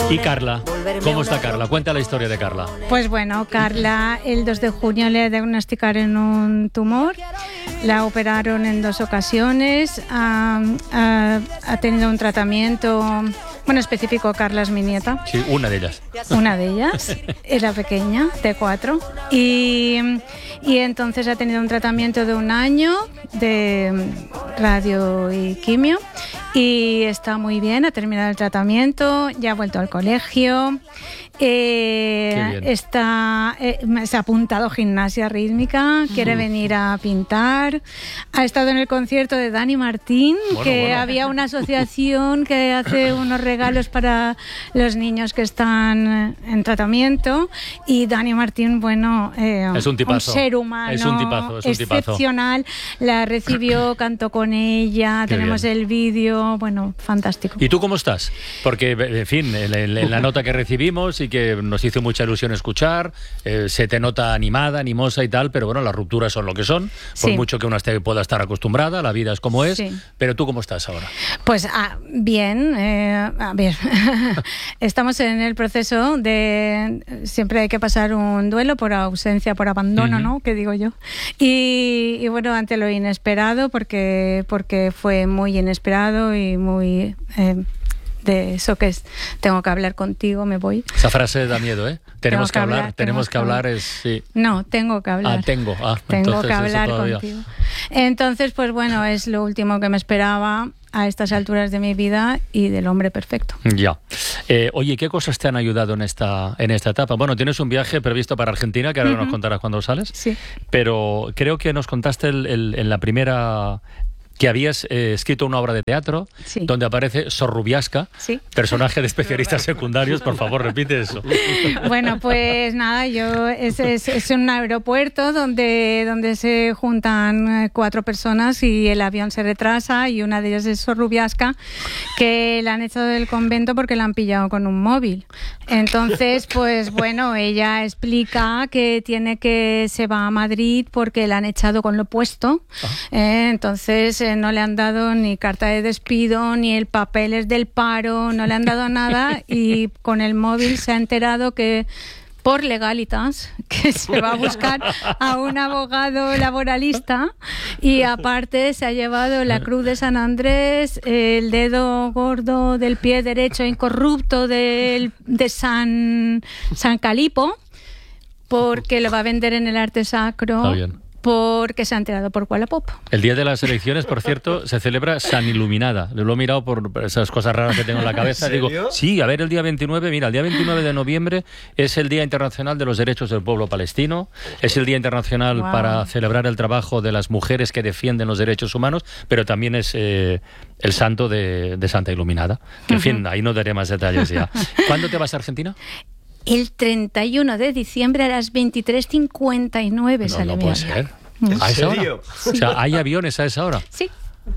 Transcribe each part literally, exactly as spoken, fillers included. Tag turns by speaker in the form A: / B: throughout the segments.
A: ¿Y Carla? ¿Cómo está Carla? Cuenta la historia de Carla.
B: Pues bueno, Carla el dos de junio le diagnosticaron un tumor, la operaron en dos ocasiones, ha, ha, ha tenido un tratamiento, bueno, específico. Carla es mi nieta.
A: Sí, una de ellas.
B: Una de ellas, era pequeña, T cuatro, y, y entonces ha tenido un tratamiento de un año de radio y quimio y está muy bien, ha terminado el tratamiento, ya ha vuelto al colegio. Eh, está, eh, se ha apuntado a gimnasia rítmica, quiere venir a pintar, ha estado en el concierto de Dani Martín, bueno, que bueno. había una asociación que hace unos regalos para los niños que están en tratamiento, y Dani Martín, bueno, eh,
A: es un tipazo,
B: un ser humano
A: es un tipazo, es un
B: excepcional, tipazo. La recibió, cantó con ella, Qué tenemos bien. el vídeo, bueno, fantástico.
A: ¿Y tú cómo estás? Porque, en fin, en, en la nota que recibimos y que nos hizo mucha ilusión escuchar, eh, se te nota animada, animosa y tal, pero bueno, las rupturas son lo que son, por sí. mucho que una esté, pueda estar acostumbrada, la vida es como es, sí. pero ¿tú cómo estás ahora?
B: Pues ah, bien, eh, a ver, estamos en el proceso de, siempre hay que pasar un duelo por ausencia, por abandono, uh-huh. ¿no? Que digo yo, y, y bueno, ante lo inesperado, porque, porque fue muy inesperado y muy... Eh, de eso que es, tengo que hablar contigo, me voy.
A: Esa frase da miedo, ¿eh? Tenemos que, que hablar, hablar, tenemos que hablar, es... Sí.
B: No, tengo que hablar.
A: Ah, tengo. Ah,
B: tengo que hablar contigo. Entonces, pues bueno, es lo último que me esperaba a estas alturas de mi vida y del hombre perfecto.
A: Ya. Eh, oye, ¿qué cosas te han ayudado en esta, en esta etapa? Bueno, tienes un viaje previsto para Argentina, que ahora uh-huh. nos contarás cuando sales.
B: Sí.
A: Pero creo que nos contaste el, el, en la primera... que habías eh, escrito una obra de teatro
B: sí.
A: donde aparece Sorrubiasca, sí. personaje de especialistas secundarios. Por favor, repite eso.
B: Bueno, pues nada, yo es, es, es un aeropuerto donde, donde se juntan cuatro personas y el avión se retrasa, y una de ellas es Sorrubiasca, que la han echado del convento porque la han pillado con un móvil. Entonces, pues bueno, ella explica que tiene que se va a Madrid porque la han echado con lo puesto. Eh, entonces no le han dado ni carta de despido, ni el papeles del paro, no le han dado nada, y con el móvil se ha enterado que por legalitas, que se va a buscar a un abogado laboralista, y aparte se ha llevado la cruz de San Andrés, el dedo gordo del pie derecho incorrupto del, de San, San Calipo, porque lo va a vender en el arte sacro.
A: Está bien.
B: Porque se ha enterado por Wallapop.
A: El día de las elecciones, por cierto, se celebra San Iluminada. Lo he mirado por esas cosas raras que tengo en la cabeza.
C: ¿En serio?
A: Digo, sí, a ver, el día veintinueve, mira, el día veintinueve de noviembre es el Día Internacional de los Derechos del Pueblo Palestino, es el Día Internacional wow. para celebrar el trabajo de las mujeres que defienden los derechos humanos, pero también es eh, el santo de, de Santa Iluminada. Que, en uh-huh. fin, ahí no daré más detalles ya. ¿Cuándo te vas a Argentina?
B: El treinta y uno de diciembre a las veintitrés cincuenta y nueve
A: no,
B: sale
A: no
B: mi
A: puede
B: avión.
A: ser.
C: ¿En
A: ¿A esa
C: serio?
A: hora? Sí. O sea, ¿hay aviones a esa hora?
B: Sí.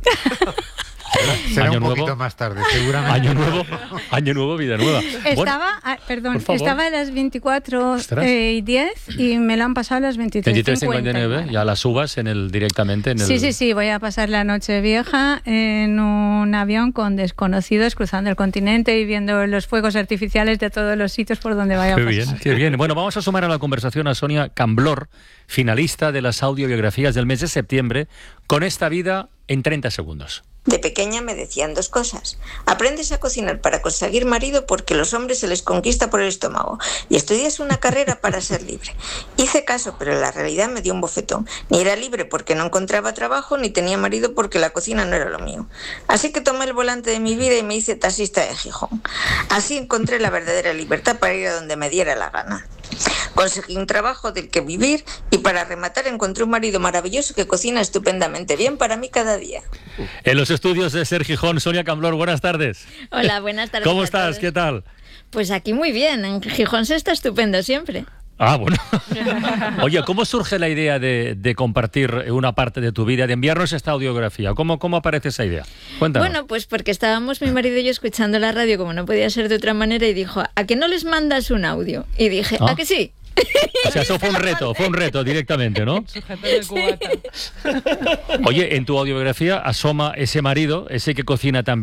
D: Será
A: año
D: un poquito
A: nuevo,
D: más tarde, seguramente.
A: Año nuevo, año nuevo, vida nueva.
B: Estaba, bueno, ah, perdón, estaba a las veinticuatro
A: eh,
B: y diez y me lo han pasado a las veintitrés cincuenta y nueve.
A: Ya las subas en el, directamente en el...
B: Sí, sí, sí, voy a pasar la noche vieja en un avión con desconocidos cruzando el continente y viendo los fuegos artificiales de todos los sitios por donde vaya a pasar.
A: Qué bien, qué bien. Bueno, vamos a sumar a la conversación a Sonia Camblor, finalista de las audiobiografías del mes de septiembre, con esta vida en treinta segundos.
E: De pequeña me decían dos cosas. Aprendes a cocinar para conseguir marido porque los hombres se les conquista por el estómago, y estudias una carrera para ser libre. Hice caso, pero la realidad me dio un bofetón. Ni era libre porque no encontraba trabajo, ni tenía marido porque la cocina no era lo mío. Así que tomé el volante de mi vida y me hice taxista de Gijón. Así encontré la verdadera libertad para ir a donde me diera la gana. Conseguí un trabajo del que vivir y, para rematar, encontré un marido maravilloso que cocina estupendamente bien para mí cada día.
A: En los estudios de Ser Gijón, Sonia Camblor, buenas tardes.
F: Hola, buenas tardes.
A: ¿Cómo estás? ¿Qué tal?
F: Pues aquí muy bien, en Gijón se está estupendo siempre.
A: Ah, bueno. Oye, ¿cómo surge la idea de, de compartir una parte de tu vida, de enviarnos esta audiografía? ¿Cómo, cómo aparece esa idea? Cuéntanos.
F: Bueno, pues porque estábamos mi marido y yo escuchando la radio, como no podía ser de otra manera, y dijo, ¿a que no les mandas un audio? Y dije, ¿a que sí?
A: O sea, eso fue un reto, fue un reto directamente, ¿no?
F: Sí.
A: Oye, en tu audiobiografía asoma ese marido, ese que cocina tan bien.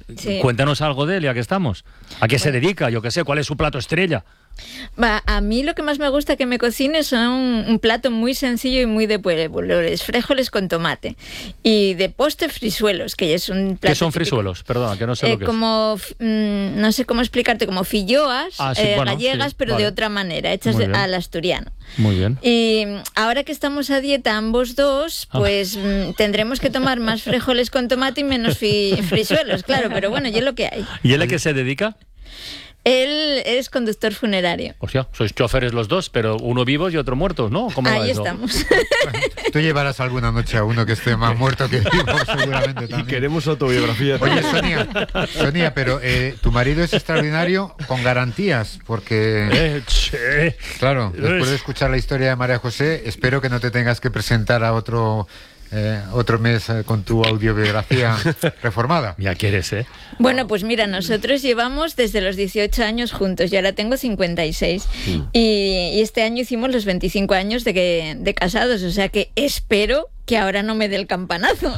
F: Sí.
A: Cuéntanos algo de él, ya que estamos. ¿A qué bueno. se dedica? Yo qué sé, ¿cuál es su plato estrella?
F: Va, a mí lo que más me gusta que me cocine son un, un plato muy sencillo y muy de pueblo, es frijoles con tomate. Y de postre, frisuelos, que es un plato
A: ¿Qué son
F: típico.
A: Frisuelos? Perdona, que no sé
F: eh,
A: lo que
F: como,
A: es.
F: Mmm, no sé cómo explicarte, como filloas
A: ah, sí,
F: eh,
A: bueno,
F: gallegas,
A: sí,
F: pero
A: vale.
F: de otra manera, hechas al asturiano.
A: Muy bien.
F: Y ahora que estamos a dieta ambos dos, pues ah. mmm, tendremos que tomar más frijoles con tomate y menos fi frisuelos, claro, pero bueno, ya es lo que hay.
A: ¿Y él a qué se dedica?
F: Él es conductor funerario.
A: O sea, sois choferes los dos, pero uno vivos y otro muertos, ¿no? ¿Cómo va
F: Ahí
A: eso?
F: estamos.
C: Tú llevarás alguna noche a uno que esté más muerto que vivo, seguramente también.
D: Y queremos autobiografía.
C: Oye, Sonia, Sonia, pero eh, tu marido es extraordinario con garantías, porque...
A: Eh, che.
C: Claro, después de escuchar la historia de María José, espero que no te tengas que presentar a otro... Eh, otro mes eh, con tu autobiografía reformada.
A: Ya quieres, ¿eh?
F: Bueno, pues mira, nosotros llevamos desde los dieciocho años juntos. Yo ahora tengo cincuenta y seis. Sí. Y, y este año hicimos los veinticinco años de, que, de casados. O sea que espero que ahora no me dé el campanazo.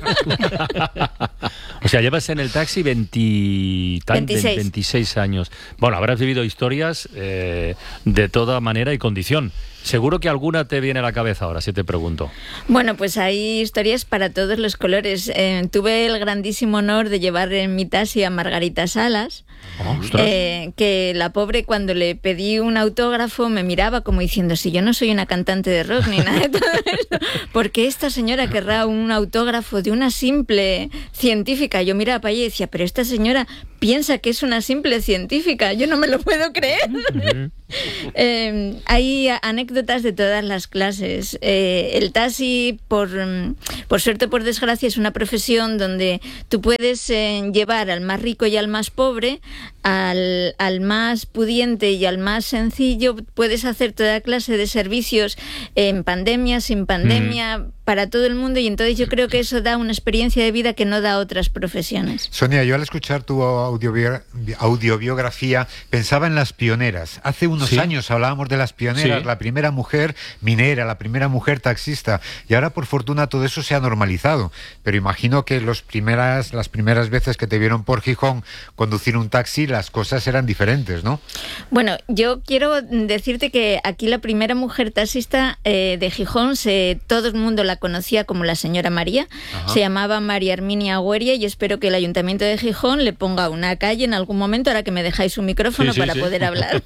A: O sea, llevas en el taxi veinte,
F: veintiséis.
A: veintiséis años. Bueno, habrás vivido historias eh, de toda manera y condición. Seguro que alguna te viene a la cabeza ahora, si te pregunto.
F: Bueno, pues hay historias para todos los colores. Eh, tuve el grandísimo honor de llevar en mi taxi a Margarita Salas,
A: oh,
F: eh, que la pobre, cuando le pedí un autógrafo, me miraba como diciendo, si yo no soy una cantante de rock ni nada de todo esto, porque esta señora querrá un autógrafo de una simple científica. Yo miraba para ella y decía, pero esta señora piensa que es una simple científica, yo no me lo puedo creer. Uh-huh. eh, hay anécdotas de todas las clases. Eh, el taxi, por, por suerte o por desgracia, es una profesión donde tú puedes eh, llevar al más rico y al más pobre, al, al más pudiente y al más sencillo. Puedes hacer toda clase de servicios en pandemia, sin pandemia, mm. para todo el mundo, y entonces yo creo que eso da una experiencia de vida que no da otras profesiones.
C: Sonia, yo al escuchar tu audiobio audiobiografía pensaba en las pioneras. Hace unos ¿Sí? años hablábamos de las pioneras, sí. la primera mujer minera, la primera mujer taxista, y ahora por fortuna todo eso se ha normalizado, pero imagino que los primeras, las primeras veces que te vieron por Gijón conducir un taxi, las cosas eran diferentes, ¿no?
F: Bueno, yo quiero decirte que aquí la primera mujer taxista eh, de Gijón, se, todo el mundo la conocía como la señora María. Ajá. Se llamaba María Herminia Agüeria, y espero que el Ayuntamiento de Gijón le ponga una calle en algún momento, ahora que me dejáis un micrófono, sí, sí, para sí. poder hablar.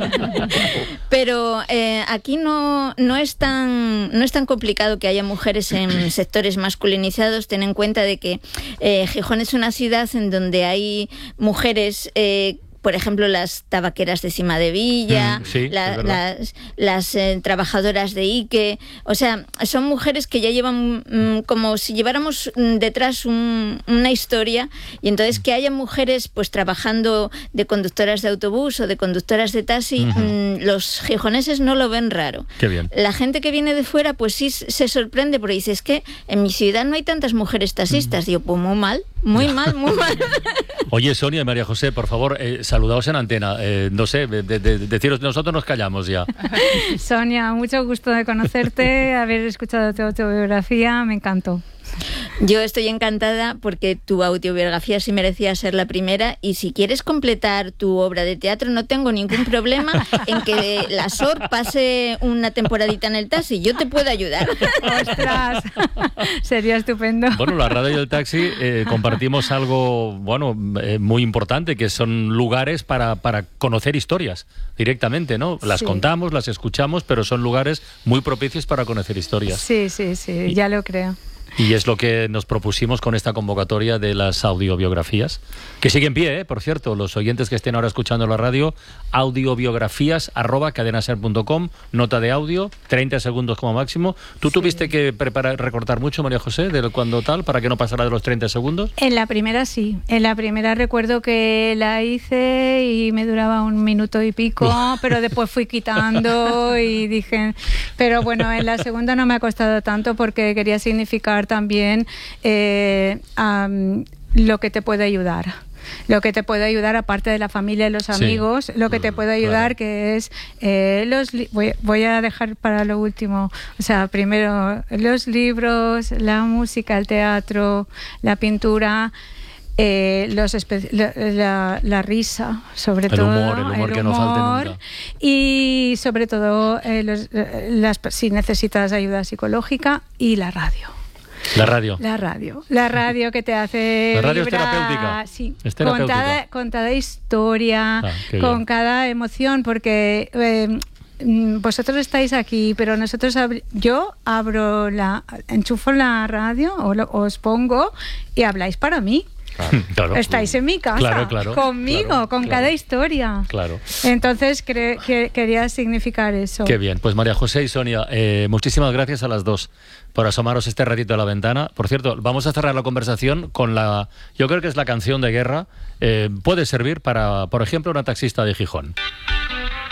F: Pero eh, aquí no, no, es tan, no es tan complicado que haya mujeres en sectores masculinizados. Ten en cuenta de que eh, Gijón es una ciudad en donde hay mujeres... Eh, por ejemplo, las tabaqueras de Cima de Villa,
A: mm, sí,
F: la, las, las eh, trabajadoras de Ike. O sea, son mujeres que ya llevan mm, como si lleváramos mm, detrás un, una historia, y entonces que haya mujeres pues trabajando de conductoras de autobús o de conductoras de taxi, uh-huh. mm, los gijoneses no lo ven raro.
A: Qué bien.
F: La gente que viene de fuera pues sí se sorprende, porque dice, es que en mi ciudad no hay tantas mujeres taxistas. Uh-huh. Digo, pues muy mal, muy mal, muy mal.
A: Oye, Sonia y María José, por favor, eh, saludaos en antena. Eh, no sé, de, de, de, deciros, nosotros nos callamos ya.
B: Sonia, mucho gusto de conocerte, haber escuchado tu autobiografía, me encantó.
F: Yo estoy encantada porque tu autobiografía sí merecía ser la primera, y si quieres completar tu obra de teatro no tengo ningún problema en que la S O R pase una temporadita en el taxi, yo te puedo ayudar.
B: ¡Ostras! Sería estupendo.
A: Bueno, la radio y el taxi eh, compartimos algo bueno eh, muy importante, que son lugares para, para conocer historias directamente, ¿no? Las sí. contamos, las escuchamos, pero son lugares muy propicios para conocer historias.
B: Sí, sí, sí, ya lo creo.
A: Y es lo que nos propusimos con esta convocatoria de las audiobiografías, que sigue en pie, ¿eh? Por cierto, los oyentes que estén ahora escuchando la radio, audiobiografías arroba cadenaser punto com, nota de audio, treinta segundos como máximo. ¿Tú sí. tuviste que preparar, recortar mucho, María José, de cuando tal, para que no pasara de los treinta segundos?
B: En la primera sí, en la primera recuerdo que la hice y me duraba un minuto y pico, pero después fui quitando y dije, pero bueno, en la segunda no me ha costado tanto, porque quería significar también eh, um, lo que te puede ayudar. Lo que te puede ayudar, aparte de la familia y los amigos, sí, lo que te puede ayudar, claro. que es eh, los li voy, voy a dejar para lo último, o sea, primero los libros, la música, el teatro, la pintura. eh, los la, la, la risa, sobre
A: el
B: todo.
A: Humor, el humor, el que humor, no falte nunca.
B: Y sobre todo, eh, los, las, si necesitas ayuda psicológica, y la radio.
A: La radio.
B: La radio. La radio que te hace.
A: La radio
B: vibrar,
A: es terapéutica.
B: Sí.
A: Es terapéutica.
B: Con cada, con cada historia,
A: ah,
B: con
A: bien.
B: cada emoción, porque eh, vosotros estáis aquí, pero nosotros ab- yo abro la, enchufo la radio, o lo, os pongo y habláis para mí.
A: Claro. Claro.
B: Estáis en mi casa,
A: claro, claro,
B: conmigo,
A: claro,
B: con
A: claro.
B: cada historia.
A: Claro.
B: Entonces cre- que, quería significar eso.
A: Qué bien. Pues María José y Sonia, eh, muchísimas gracias a las dos por asomaros este ratito a la ventana. Por cierto, vamos a cerrar la conversación con la, yo creo que es la canción de guerra. Eh, puede servir para, por ejemplo, una taxista de Gijón.